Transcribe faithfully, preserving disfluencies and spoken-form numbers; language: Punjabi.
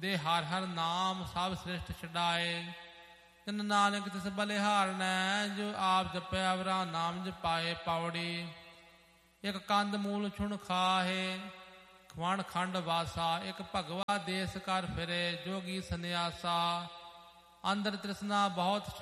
ਦੇ ਹਰ ਹਰ ਨਾਮ ਸਭ ਸ੍ਰਿਸ਼ਟ ਛਡਾਏ। ਤਿਨ ਨਾਨਕ ਤਿਸ ਬਲਿਹਾਰਨੈ ਜੋ ਆਪ ਜਪਿਆ ਅਵਰਾ ਨਾਮ ਜਪਾਏ। ਪੌੜੀ ਇੱਕ ਕੰਦ ਮੂਲ ਛੁਣ ਖਾਹੇ ਖਵਣ ਖੰਡ ਵਾਸਾ। ਇੱਕ ਭਗਵਾ ਦੇਸ ਕਰ ਫਿਰੇ ਜੋਗੀ ਸੰਨਿਆਸਾ। ਅੰਦਰ ਤ੍ਰਿਸ਼ਨਾ ਬਹੁਤ